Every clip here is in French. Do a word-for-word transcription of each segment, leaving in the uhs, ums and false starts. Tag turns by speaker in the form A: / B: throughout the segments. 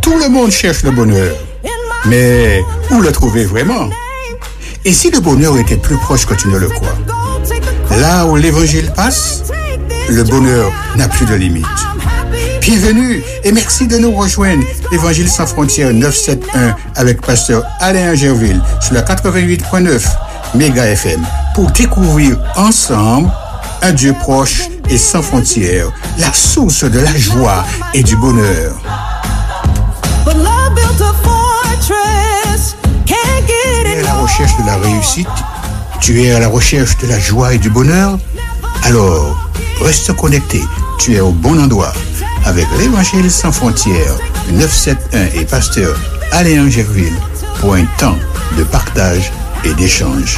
A: Tout le monde cherche le bonheur. Mais où le trouver vraiment? Et si le bonheur était plus proche que tu ne le crois? Là où l'évangile passe, le bonheur n'a plus de limite. Bienvenue et merci de nous rejoindre. Évangile sans frontières neuf cent soixante-onze avec pasteur Alain Angerville sur la quatre-vingt-huit point neuf Méga F M pour découvrir ensemble un Dieu proche et sans frontières, la source de la joie et du bonheur. Tu es à la recherche de la réussite? Tu es à la recherche de la joie et du bonheur? Alors, reste connecté. Tu es au bon endroit. Avec l'Évangile sans frontières neuf cent soixante-onze et pasteur Alain Angerville pour un temps de partage et d'échange.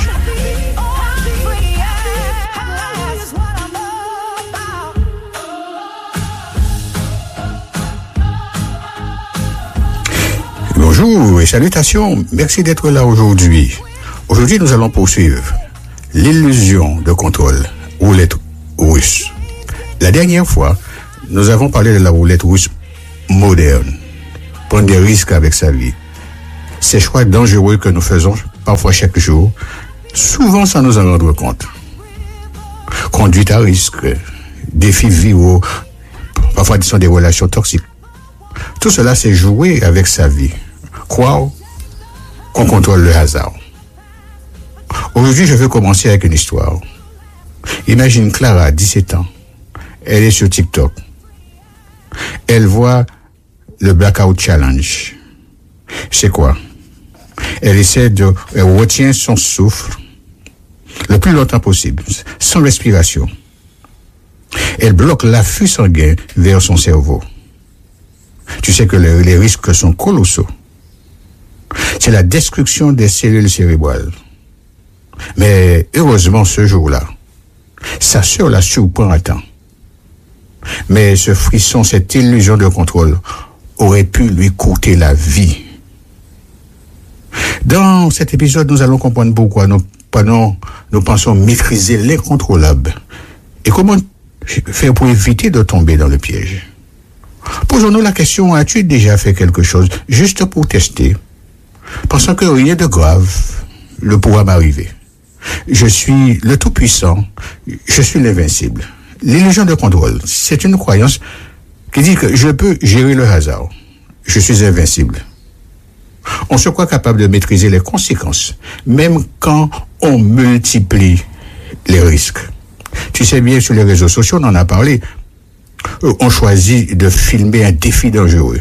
A: Bonjour et salutations. Merci d'être là aujourd'hui. Aujourd'hui, nous allons poursuivre l'illusion de contrôle, roulette russe. La dernière fois, nous avons parlé de la roulette russe moderne. Prendre des risques avec sa vie. Ces choix dangereux que nous faisons parfois chaque jour, souvent sans nous en rendre compte. Conduite à risque, défis viraux, parfois ce sont des relations toxiques. Tout cela, c'est jouer avec sa vie. Croire qu'on contrôle le hasard. Aujourd'hui, je veux commencer avec une histoire. Imagine Clara, dix-sept ans. Elle est sur TikTok. Elle voit le Blackout Challenge. C'est quoi? Elle essaie de... Elle retient son souffle le plus longtemps possible, sans respiration. Elle bloque l'afflux sanguin vers son cerveau. Tu sais que les, les risques sont colossaux. C'est la destruction des cellules cérébrales. Mais heureusement, ce jour-là, sa sœur la surprend à temps. Mais ce frisson, cette illusion de contrôle aurait pu lui coûter la vie. Dans cet épisode, nous allons comprendre pourquoi nous, nous, nous pensons maîtriser l'incontrôlable et comment faire pour éviter de tomber dans le piège. Posons-nous la question, as-tu déjà fait quelque chose juste pour tester, pensant que rien de grave ne pourra m'arriver? Je suis le Tout-Puissant, je suis l'invincible. L'illusion de contrôle, c'est une croyance qui dit que je peux gérer le hasard. Je suis invincible. On se croit capable de maîtriser les conséquences, même quand on multiplie les risques. Tu sais bien, sur les réseaux sociaux, on en a parlé. On choisit de filmer un défi dangereux.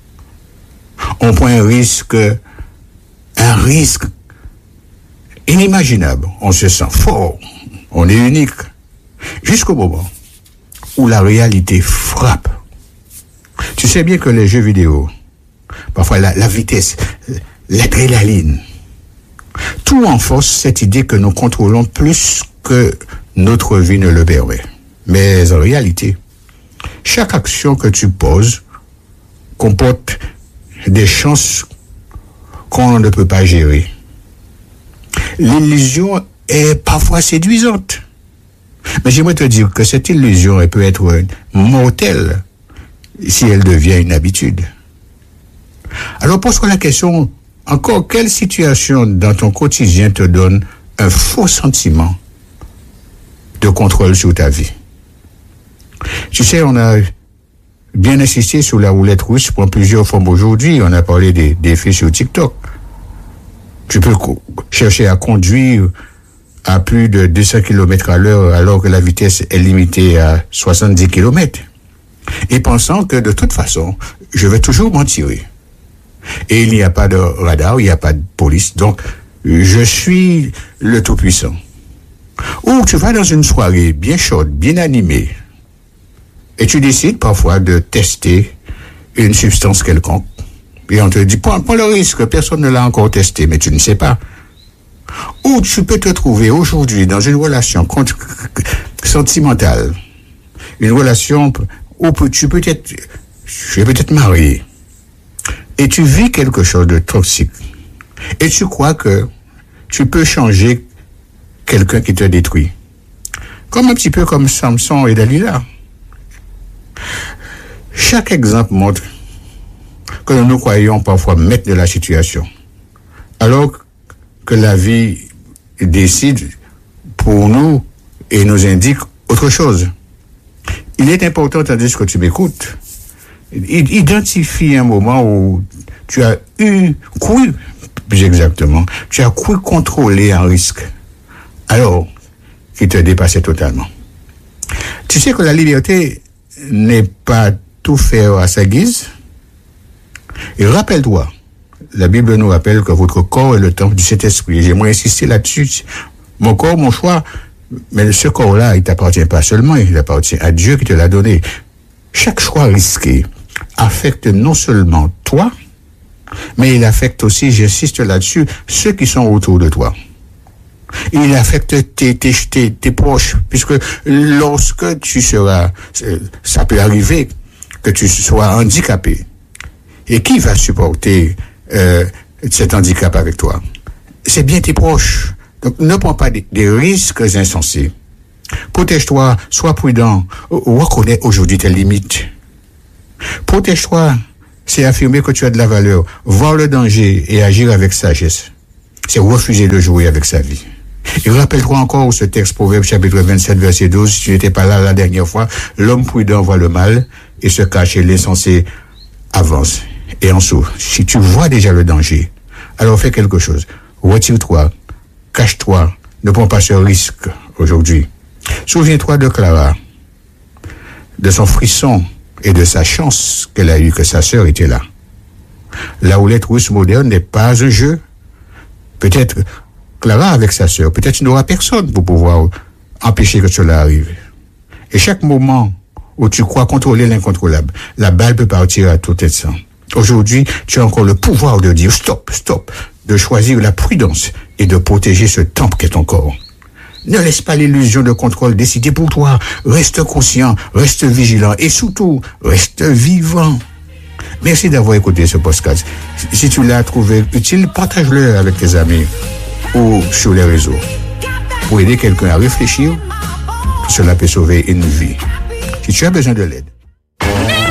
A: On prend un risque, un risque inimaginable. On se sent fort, on est unique. Jusqu'au moment où la réalité frappe. Tu sais bien que les jeux vidéo, parfois la, la vitesse, l'adrénaline, tout renforce cette idée que nous contrôlons plus que notre vie ne le permet. Mais en réalité, chaque action que tu poses comporte des chances qu'on ne peut pas gérer. L'illusion est parfois séduisante. Mais j'aimerais te dire que cette illusion, elle peut être mortelle si elle devient une habitude. Alors pose-toi la question, encore quelle situation dans ton quotidien te donne un faux sentiment de contrôle sur ta vie? Tu sais, on a bien insisté sur la roulette russe pour plusieurs formes aujourd'hui. On a parlé des défis sur TikTok. Tu peux co- chercher à conduire à plus de deux cents kilomètres à l'heure alors que la vitesse est limitée à soixante-dix kilomètres. Et pensant que de toute façon, je vais toujours m'en tirer. Et il n'y a pas de radar, il n'y a pas de police. Donc, je suis le Tout-Puissant. Ou tu vas dans une soirée bien chaude, bien animée, et tu décides parfois de tester une substance quelconque. Et on te dit, prends, prends le risque, personne ne l'a encore testé, mais tu ne sais pas. Ou tu peux te trouver aujourd'hui dans une relation sentimentale, une relation où tu peux être, tu es peut-être marié, et tu vis quelque chose de toxique, et tu crois que tu peux changer quelqu'un qui te détruit. Comme un petit peu comme Samson et Dalila. Chaque exemple montre que nous nous croyons parfois maîtres de la situation, alors que la vie décide pour nous et nous indique autre chose. Il est important, tandis que tu m'écoutes, identifie un moment où tu as eu cru, plus exactement, tu as cru contrôler un risque, alors qu'il te dépassait totalement. Tu sais que la liberté n'est pas tout faire à sa guise. Et rappelle-toi, la Bible nous rappelle que votre corps est le temple du Saint-Esprit. J'aimerais insister là-dessus. Mon corps, mon choix, mais ce corps-là, il t'appartient pas seulement, il appartient à Dieu qui te l'a donné. Chaque choix risqué affecte non seulement toi, mais il affecte aussi, j'insiste là-dessus, ceux qui sont autour de toi. Il affecte tes, tes, tes, tes proches, puisque lorsque tu seras, ça peut arriver que tu sois handicapé. Et qui va supporter euh, cet handicap avec toi? C'est bien tes proches. Donc ne prends pas des, des risques insensés. Protège-toi, sois prudent, reconnais aujourd'hui tes limites. Protège-toi, c'est affirmer que tu as de la valeur, voir le danger et agir avec sagesse. C'est refuser de jouer avec sa vie. Et rappelle-toi encore ce texte, Proverbe chapitre vingt-sept, verset douze, si tu n'étais pas là la dernière fois, l'homme prudent voit le mal et se cache et l'insensé avance et en souffre. Si tu vois déjà le danger, alors fais quelque chose. Retire-toi, cache-toi, ne prends pas ce risque aujourd'hui. Souviens-toi de Clara, de son frisson et de sa chance qu'elle a eue que sa sœur était là. La roulette russe moderne n'est pas un jeu. Peut-être Clara avec sa sœur, peut-être il n'aura personne pour pouvoir empêcher que cela arrive. Et chaque moment où tu crois contrôler l'incontrôlable, la balle peut partir à tout instant. Aujourd'hui, tu as encore le pouvoir de dire stop, stop, de choisir la prudence et de protéger ce temple qu'est ton corps. Ne laisse pas l'illusion de contrôle décider pour toi. Reste conscient, reste vigilant et surtout, reste vivant. Merci d'avoir écouté ce podcast. Si tu l'as trouvé utile, partage-le avec tes amis ou sur les réseaux. Pour aider quelqu'un à réfléchir, cela peut sauver une vie. Si tu as besoin de l'aide,